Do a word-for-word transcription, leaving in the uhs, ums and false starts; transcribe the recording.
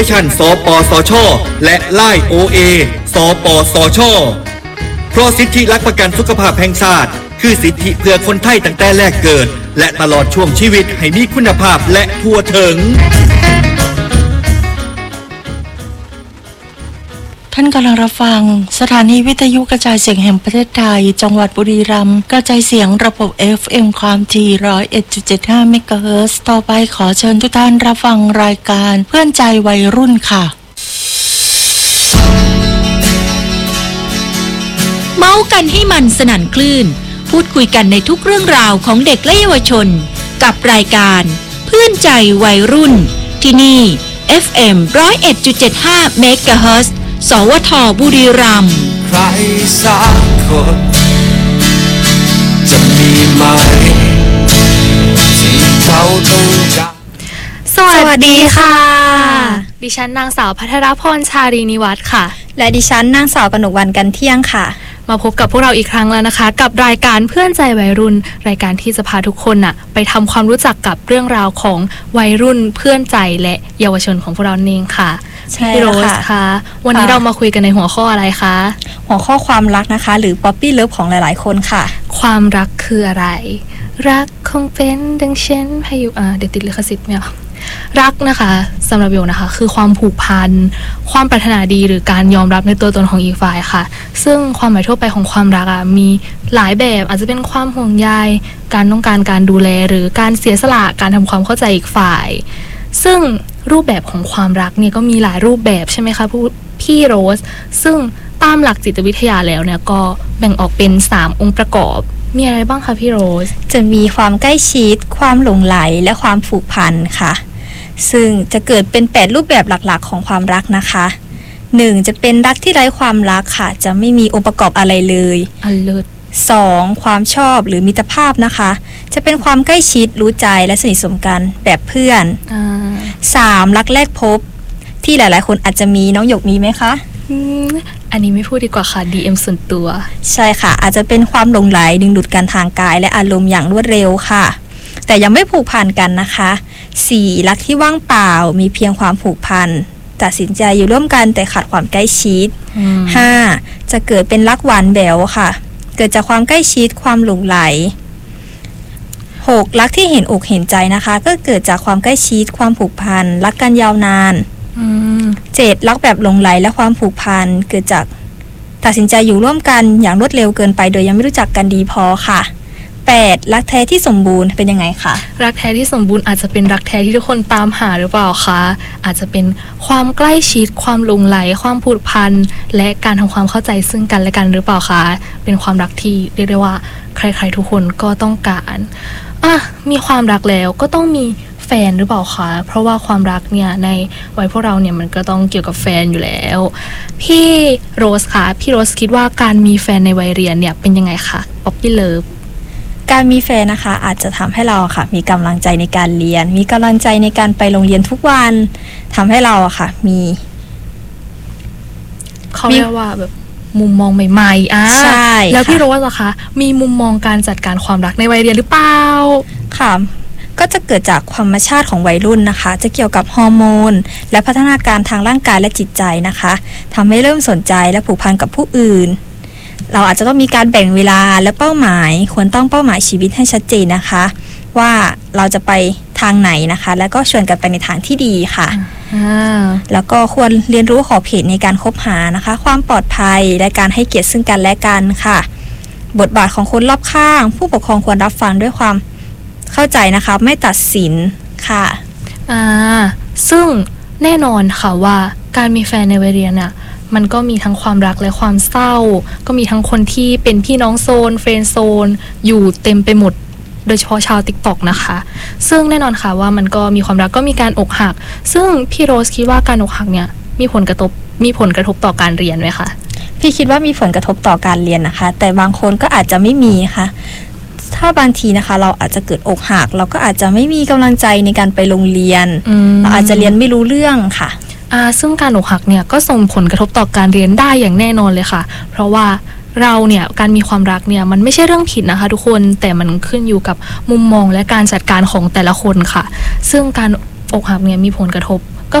ชั่นสปสชและไลน์ โอ เอ สปสชเพราะสิทธิหลักประกันสุขภาพแห่งชาติคือสิทธิเพื่อคนไทยตั้งแต่แรกเกิดและตลอดช่วงชีวิตให้มีคุณภาพและทั่วถึงท่านกำลังรับฟังสถานีวิทยุกระจายเสียงแห่งประเทศไทยจังหวัดบุรีรัมย์กระจายเสียงระบบ เอฟ เอ็ม ความถี่ หนึ่งร้อยเอ็ดจุดเจ็ดห้า เมกะเฮิรตซ์ต่อไปขอเชิญทุกท่านรับฟังรายการเพื่อนใจวัยรุ่นค่ะเมาส์กันให้มันสนั่นคลื่นพูดคุยกันในทุกเรื่องราวของเด็กและเยาวชนกับรายการเพื่อนใจวัยรุ่นที่นี่ เอฟ เอ็ม หนึ่งร้อยเอ็ดจุดเจ็ดห้า เมกะเฮิรตซ์สวทบุรีรัมย์ใครสักคนจะมีไหมที่เขาต้องการสวัสดีค่ะดิฉันนางสาวพัทรพรชาลีนิวัฒน์ค่ะและดิฉันนางสาวกนกวรรณกันเที่ยงค่ะมาพบกับพวกเราอีกครั้งแล้วนะคะกับรายการเพื่อนใจวัยรุ่นรายการที่จะพาทุกคนน่ะไปทำความรู้จักกับเรื่องราวของวัยรุ่นเพื่อนใจและเยาวชนของพวกเราเองค่ะพี่โรสค่ะวันนี้เรามาคุยกันในหัวข้ออะไรคะหัวข้อความรักนะคะหรือป๊อปปี้เลิฟของหลายๆคนค่ะความรักคืออะไรรักคงเป็นดังเช่นพายุอ่าเดี๋ยวติดลิขสิทธิ์ไหมคะรักนะคะสำหรับโยนะคะคือความผูกพันความปรารถนาดีหรือการยอมรับในตัวตนของอีกฝ่ายค่ะซึ่งความหมายทั่วไปของความรักอ่ะมีหลายแบบอาจจะเป็นความห่วงใยการต้องการการดูแลหรือการเสียสละการทำความเข้าใจอีกฝ่ายซึ่งรูปแบบของความรักเนี่ยก็มีหลายรูปแบบใช่ไหมคะพี่โรสซึ่งตามหลักจิตวิทยาแล้วเนี่ยก็แบ่งออกเป็นสามองค์ประกอบมีอะไรบ้างคะพี่โรสจะมีความใกล้ชิดความหลงใหลและความผูกพันค่ะซึ่งจะเกิดเป็นแปดรูปแบบหลักๆของความรักนะคะหนึ่งจะเป็นรักที่ไร้ความรักค่ะจะไม่มีองค์ประกอบอะไรเลยอันเลิศสองความชอบหรือมิตรภาพนะคะจะเป็นความใกล้ชิดรู้ใจและสนิทสนมกันแบบเพื่อนอ่าสามรักแรกพบที่หลายๆคนอาจจะมีน้องหยกมีไหมคะอืมอันนี้ไม่พูดดีกว่าค่ะ ดี เอ็ม ส่วนตัวใช่ค่ะอาจจะเป็นความหลงใหลดึงดูดกันทางกายและอารมณ์อย่างรวดเร็วค่ะแต่ยังไม่ผูกพันกันนะคะสี่รักที่ว่างเปล่ามีเพียงความผูกพันตัดสินใจอยู่ร่วมกันแต่ขาดความใกล้ชิดห้าจะเกิดเป็นรักหวานแหววค่ะเกิดจากความใกล้ชิดความหลงใหลหกรักที่เห็นอกเห็นใจนะคะก็เกิดจากความใกล้ชิดความผูกพันรักกันยาวนานเจ็ดรักแบบหลงใหลและความผูกพันเกิดจากตัดสินใจอยู่ร่วมกันอย่างรวดเร็วเกินไปโดยยังไม่รู้จักกันดีพอค่ะแปดรักแท้ที่สมบูรณ์เป็นยังไงคะรักแท้ที่สมบูรณ์อาจจะเป็นรักแท้ที่ทุกคนตามหาหรือเปล่าคะอาจจะเป็นความใกล้ชิดความหลงใหลความผูกพันและการทำความเข้าใจซึ่งกันและกันหรือเปล่าคะเป็นความรักที่เรียกได้ว่าใครๆทุกคนก็ต้องการอ่ะมีความรักแล้วก็ต้องมีแฟนหรือเปล่าคะเพราะว่าความรักเนี่ยในวัยพวกเราเนี่ยมันก็ต้องเกี่ยวกับแฟนอยู่แล้วพี่โรสคะพี่โรสคิดว่าการมีแฟนในวัยเรียนเนี่ยเป็นยังไงคะป๊อปปี้เลิฟการมีแฟนนะคะอาจจะทำให้เราค่ะมีกำลังใจในการเรียนมีกำลังใจในการไปโรงเรียนทุกวันทำให้เราอะค่ะมีเขาเรียกว่าแบบมุมมองใหม่ๆอ่ะใช่แล้วพี่โรสล่ะคะมีมุมมองการจัดการความรักในวัยเรียนหรือเปล่าค่ะก็จะเกิดจากธรรมชาติของวัยรุ่นนะคะจะเกี่ยวกับฮอร์โมนและพัฒนาการทางร่างกายและจิตใจนะคะทำให้เริ่มสนใจและผูกพันกับผู้อื่นเราอาจจะต้องมีการแบ่งเวลาและเป้าหมายควรต้องเป้าหมายชีวิตให้ชัดเจนนะคะว่าเราจะไปทางไหนนะคะแล้วก็ชวนกันไปในทางที่ดีค่ะแล้วก็ควรเรียนรู้ขอบเขตในการคบหานะคะความปลอดภัยและการให้เกียรติซึ่งกันและกันค่ะบทบาทของคนรอบข้างผู้ปกครองควรรับฟังด้วยความเข้าใจนะคะไม่ตัดสินค่ะอ่าซึ่งแน่นอนค่ะว่าการมีแฟนในวัยเรียนน่ะมันก็มีทั้งความรักและความเศร้าก็มีทั้งคนที่เป็นพี่น้องโซนเฟรนด์โซนอยู่เต็มไปหมดโดยเฉพาะชาว TikTok นะคะซึ่งแน่นอนค่ะว่ามันก็มีความรักก็มีการอกหักซึ่งพี่โรสคิดว่าการอกหักเนี่ยมีผลกระทบมีผลกระทบต่อการเรียนไหมคะพี่คิดว่ามีผลกระทบต่อการเรียนนะคะแต่บางคนก็อาจจะไม่มีค่ะถ้าบางทีนะคะเราอาจจะเกิดอกหักเราก็อาจจะไม่มีกำลังใจในการไปโรงเรียนเราอาจจะเรียนไม่รู้เรื่องค่ะอ่าซึ่งการอกหักเนี่ยก็ส่งผลกระทบต่อการเรียนได้อย่างแน่นอนเลยค่ะเพราะว่าเราเนี่ยการมีความรักเนี่ยมันไม่ใช่เรื่องผิดนะคะทุกคนแต่มันขึ้นอยู่กับมุมมองและการจัดการของแต่ละคนค่ะซึ่งการอกหักเนี่ยมีผลกระทบ